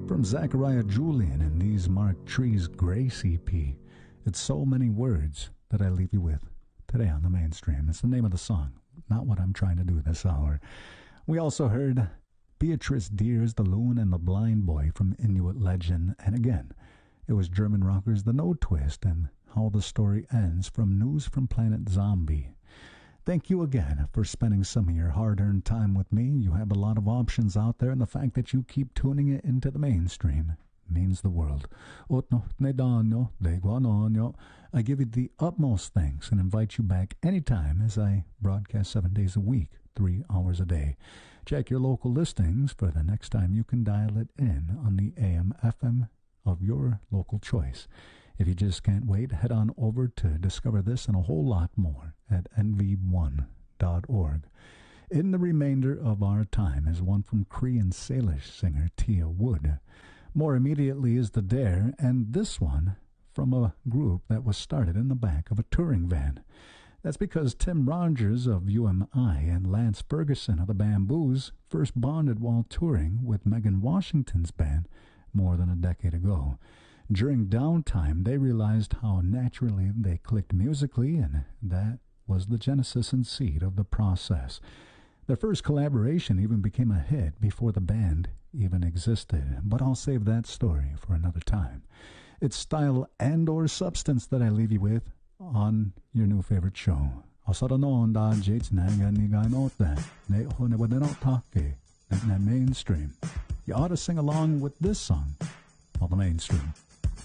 From Zachariah Julian in these Mark Trees Grace EP. It's so many words that I leave you with today on the Mainstream. It's the name of the song, not what I'm trying to do this hour. We also heard Beatrice Deer's The Loon and the Blind Boy from Inuit Legend, and again, it was German rockers The No Twist and How the Story Ends from News from Planet Zombie. Thank you again for spending some of your hard-earned time with me. You have a lot of options out there, and the fact that you keep tuning it into the Mainstream means the world. I give you the utmost thanks and invite you back anytime as I broadcast 7 days a week, 3 hours a day. Check your local listings for the next time you can dial it in on the AM/FM of your local choice. If you just can't wait, head on over to discover this and a whole lot more at nv1.org. In the remainder of our time is one from Cree and Salish singer Tia Wood. More immediately is The Dare, and this one from a group that was started in the back of a touring van. That's because Tim Rogers of UMI and Lance Ferguson of the Bamboos first bonded while touring with Megan Washington's band more than a decade ago. During downtime, they realized how naturally they clicked musically, and that was the genesis and seed of the process. Their first collaboration even became a hit before the band even existed, but I'll save that story for another time. It's style and or substance that I leave you with on your new favorite show. Mainstream. You ought to sing along with this song on the Mainstream.